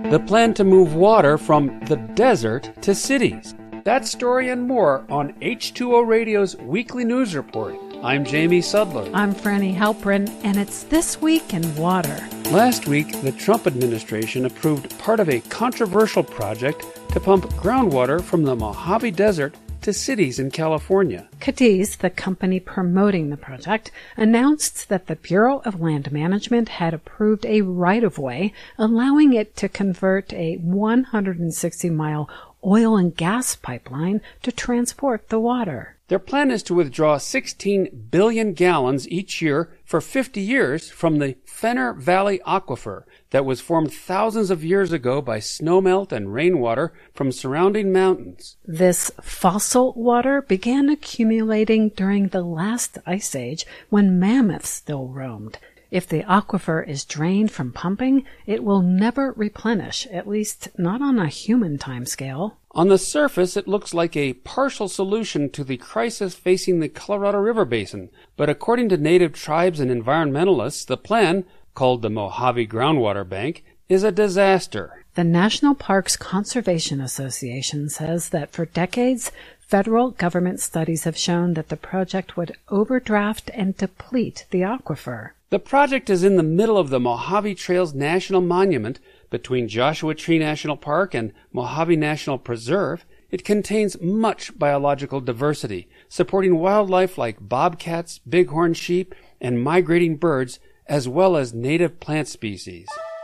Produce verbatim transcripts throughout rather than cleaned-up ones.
the plan to move water from the desert to cities. That story and more on H two O Radio's Weekly News Report. I'm Jamie Sudler. I'm Franny Halprin, and it's This Week in Water. Last week, the Trump administration approved part of a controversial project to pump groundwater from the Mojave Desert to cities in Cadiz. Cadiz, the company promoting the project, announced that the Bureau of Land Management had approved a right-of-way allowing it to convert a one hundred sixty mile oil and gas pipeline to transport the water. Their plan is to withdraw sixteen billion gallons each year for fifty years from the Fenner Valley Aquifer that was formed thousands of years ago by snowmelt and rainwater from surrounding mountains. This fossil water began accumulating during the last ice age when mammoths still roamed. If the aquifer is drained from pumping, it will never replenish, at least not on a human timescale. On the surface, it looks like a partial solution to the crisis facing the Colorado River Basin, but according to native tribes and environmentalists, the plan, called the Mojave Groundwater Bank, is a disaster. The National Parks Conservation Association says that for decades, federal government studies have shown that the project would overdraft and deplete the aquifer. The project is in the middle of the Mojave Trails National Monument between Joshua Tree National Park and Mojave National Preserve. It contains much biological diversity, supporting wildlife like bobcats, bighorn sheep, and migrating birds, as well as native plant species.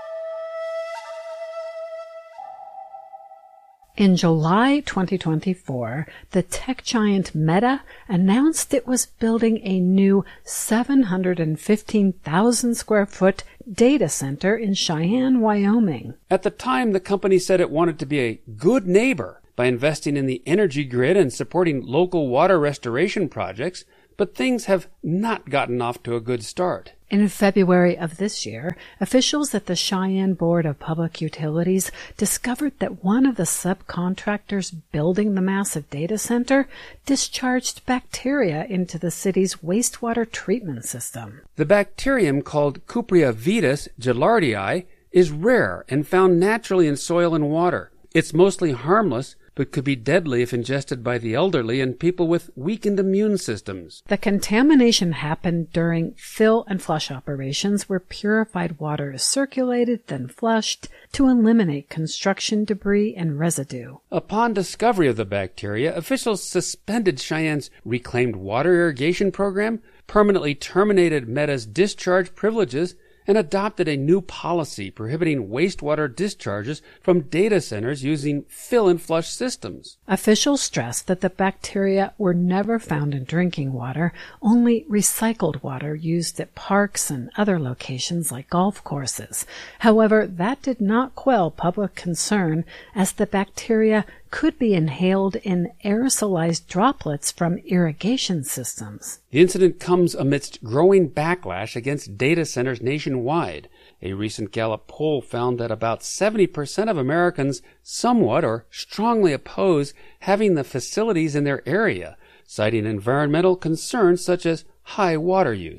In July twenty twenty-four, the tech giant Meta announced it was building a new seven hundred fifteen thousand square foot data center in Cheyenne, Wyoming. At the time, the company said it wanted to be a good neighbor by investing in the energy grid and supporting local water restoration projects, but things have not gotten off to a good start. In February of this year, officials at the Cheyenne Board of Public Utilities discovered that one of the subcontractors building the massive data center discharged bacteria into the city's wastewater treatment system. The bacterium, called Cupria vitis gilardii, is rare and found naturally in soil and water. It's mostly harmless, but could be deadly if ingested by the elderly and people with weakened immune systems. The contamination happened during fill and flush operations where purified water is circulated, then flushed, to eliminate construction debris and residue. Upon discovery of the bacteria, officials suspended Cheyenne's reclaimed water irrigation program, permanently terminated Meta's discharge privileges, and adopted a new policy prohibiting wastewater discharges from data centers using fill and flush systems. Officials stressed that the bacteria were never found in drinking water, only recycled water used at parks and other locations like golf courses. However, that did not quell public concern, as the bacteria could be inhaled in aerosolized droplets from irrigation systems. The incident comes amidst growing backlash against data centers nationwide. A recent Gallup poll found that about seventy percent of Americans somewhat or strongly oppose having the facilities in their area, citing environmental concerns such as high water use.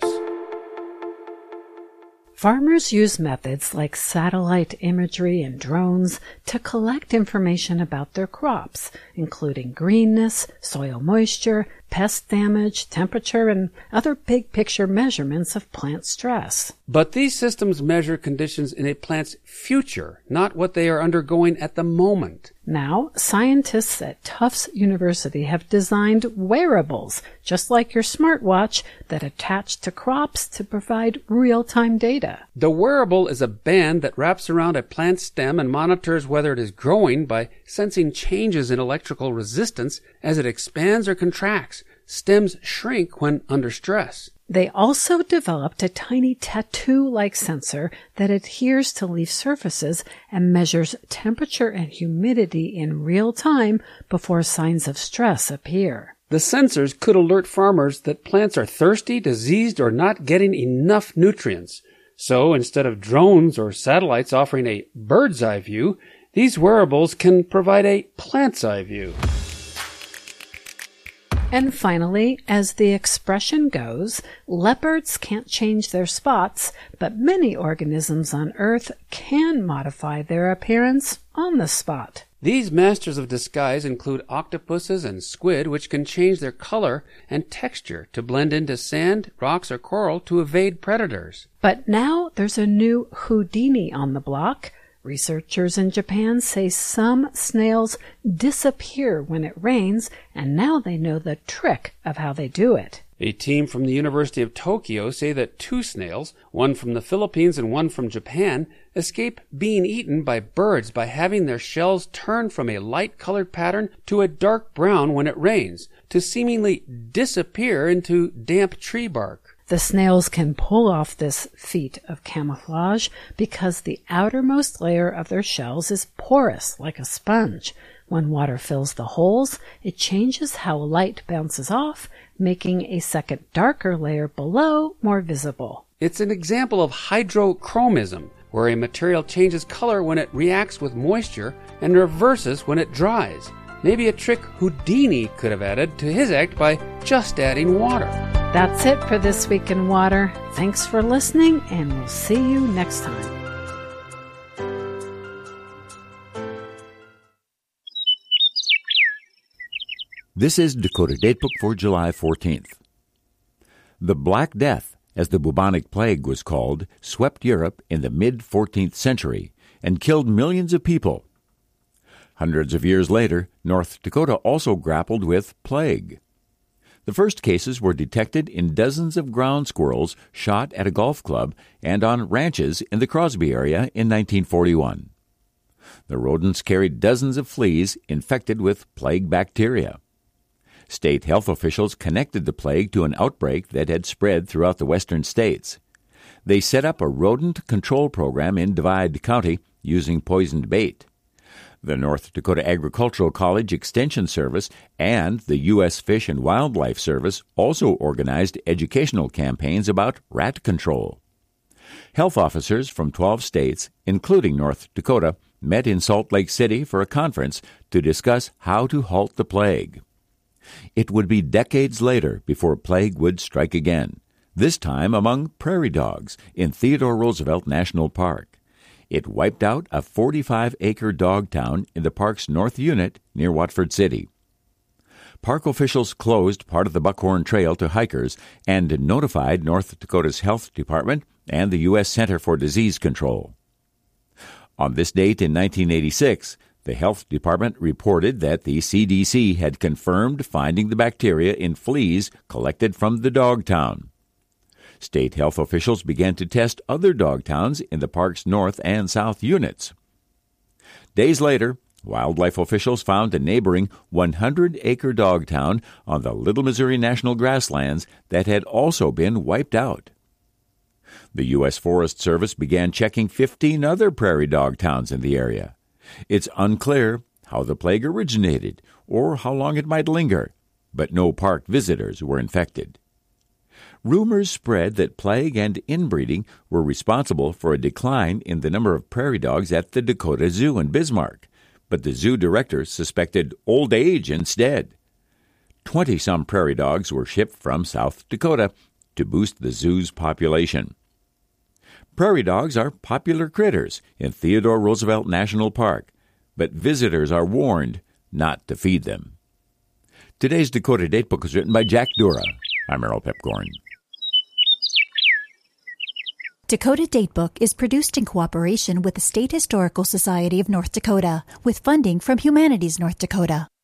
Farmers use methods like satellite imagery and drones to collect information about their crops, including greenness, soil moisture, pest damage, temperature, and other big-picture measurements of plant stress. But these systems measure conditions in a plant's future, not what they are undergoing at the moment. Now, scientists at Tufts University have designed wearables, just like your smartwatch, that attach to crops to provide real-time data. The wearable is a band that wraps around a plant stem and monitors whether it is growing by sensing changes in electrical resistance as it expands or contracts. Stems shrink when under stress. They also developed a tiny tattoo-like sensor that adheres to leaf surfaces and measures temperature and humidity in real time before signs of stress appear. The sensors could alert farmers that plants are thirsty, diseased, or not getting enough nutrients. So instead of drones or satellites offering a bird's eye view, these wearables can provide a plant's eye view. And finally, as the expression goes, leopards can't change their spots, but many organisms on Earth can modify their appearance on the spot. These masters of disguise include octopuses and squid, which can change their color and texture to blend into sand, rocks, or coral to evade predators. But now there's a new Houdini on the block. Researchers in Japan say some snails disappear when it rains, and now they know the trick of how they do it. A team from the University of Tokyo say that two snails, one from the Philippines and one from Japan, escape being eaten by birds by having their shells turn from a light-colored pattern to a dark brown when it rains, to seemingly disappear into damp tree bark. The snails can pull off this feat of camouflage because the outermost layer of their shells is porous like a sponge. When water fills the holes, it changes how light bounces off, making a second darker layer below more visible. It's an example of hydrochromism, where a material changes color when it reacts with moisture and reverses when it dries. Maybe a trick Houdini could have added to his act by just adding water. That's it for This Week in Water. Thanks for listening, and we'll see you next time. This is Dakota Datebook for July fourteenth. The Black Death, as the bubonic plague was called, swept Europe in the mid-fourteenth century and killed millions of people. Hundreds of years later, North Dakota also grappled with plague. The first cases were detected in dozens of ground squirrels shot at a golf club and on ranches in the Crosby area in nineteen forty-one. The rodents carried dozens of fleas infected with plague bacteria. State health officials connected the plague to an outbreak that had spread throughout the western states. They set up a rodent control program in Divide County using poisoned bait. The North Dakota Agricultural College Extension Service and the U S Fish and Wildlife Service also organized educational campaigns about rat control. Health officers from twelve states, including North Dakota, met in Salt Lake City for a conference to discuss how to halt the plague. It would be decades later before plague would strike again, this time among prairie dogs in Theodore Roosevelt National Park. It wiped out a forty-five acre dog town in the park's north unit near Watford City. Park officials closed part of the Buckhorn Trail to hikers and notified North Dakota's Health Department and the U S Center for Disease Control. On this date in nineteen eighty-six, the Health Department reported that the C D C had confirmed finding the bacteria in fleas collected from the dog town. State health officials began to test other dog towns in the park's north and south units. Days later, wildlife officials found a neighboring one hundred acre dog town on the Little Missouri National Grasslands that had also been wiped out. The U S Forest Service began checking fifteen other prairie dog towns in the area. It's unclear how the plague originated or how long it might linger, but no park visitors were infected. Rumors spread that plague and inbreeding were responsible for a decline in the number of prairie dogs at the Dakota Zoo in Bismarck, but the zoo director suspected old age instead. Twenty-some prairie dogs were shipped from South Dakota to boost the zoo's population. Prairie dogs are popular critters in Theodore Roosevelt National Park, but visitors are warned not to feed them. Today's Dakota Datebook was written by Jack Dura. I'm Errol Pepcorn. Dakota Datebook is produced in cooperation with the State Historical Society of North Dakota, with funding from Humanities North Dakota.